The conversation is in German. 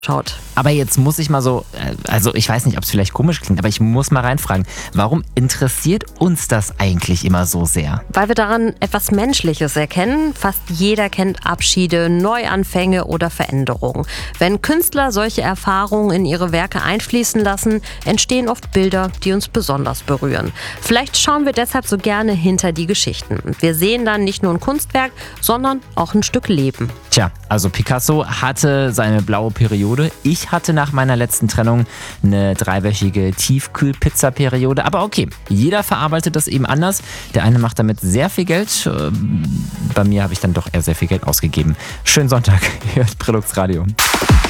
schaut. Aber jetzt muss ich mal so, also ich weiß nicht, ob es vielleicht komisch klingt, aber ich muss mal reinfragen, warum interessiert uns das eigentlich immer so sehr? Weil wir daran etwas Menschliches erkennen. Fast jeder kennt Abschiede, Neuanfänge oder Veränderungen. Wenn Künstler solche Erfahrungen in ihre Werke einfließen lassen, entstehen oft Bilder, die uns besonders berühren. Vielleicht schauen wir deshalb so gerne hinter die Geschichten. Wir sehen dann nicht nur ein Kunstwerk, sondern auch ein Stück Leben. Tja, also Picasso hatte seine blaue Periode. Ich hatte nach meiner letzten Trennung eine 3-wöchige Tiefkühlpizza-Periode. Aber okay, jeder verarbeitet das eben anders. Der eine macht damit sehr viel Geld. Bei mir habe ich dann doch eher sehr viel Geld ausgegeben. Schönen Sonntag. Hört Produkt Radio.